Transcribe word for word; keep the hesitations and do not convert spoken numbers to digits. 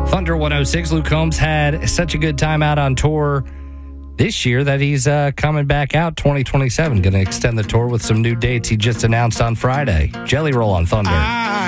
Thunder one oh six. Luke Combs had such a good time out on tour this year that he's uh, coming back out twenty twenty-seven. Going to extend the tour with some new dates he just announced on Friday. Jelly Roll on Thunder. I